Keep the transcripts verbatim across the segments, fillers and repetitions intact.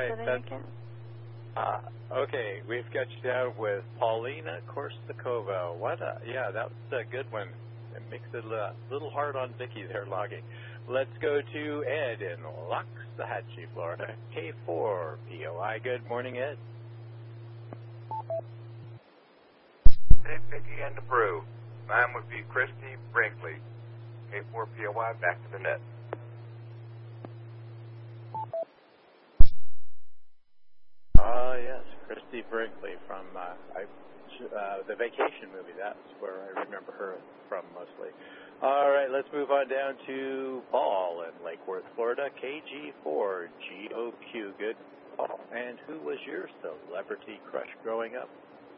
right. That's, uh, okay, we've got you down with Paulina Korsakova. What a, yeah, that was a good one. It makes it a little hard on Vicky there logging. Let's go to Ed in Loxahatchee, Florida. K four P O I. Good morning, Ed. Hey, Vicky and the Brew. Mine would be Christy Brinkley. K four P O I, back to the net. Ah, uh, yes, Christy Brinkley from uh, I, uh, the Vacation movie. That's where I remember her from mostly. All right, let's move on down to Paul in Lake Worth, Florida. K G four G O Q. Good, Paul. And who was your celebrity crush growing up?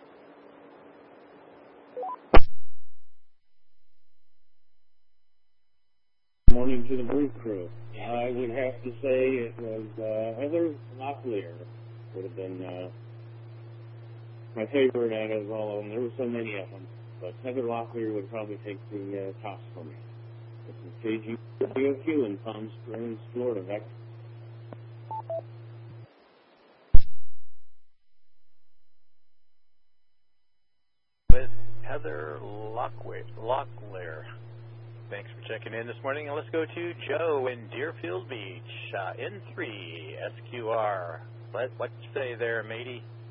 Morning to the Brew Crew. I would have to say it was uh, Heather Locklear. Would have been uh, my favorite out of all of them. There were so many of them, but Heather Locklear would probably take the uh, tops for me. This is K G O Q in Palm Springs, Florida. Back. With Heather Locklear. Thanks for checking in this morning. And let's go to Joe in Deerfield Beach, uh, N three S Q R. What, what you say there, matey?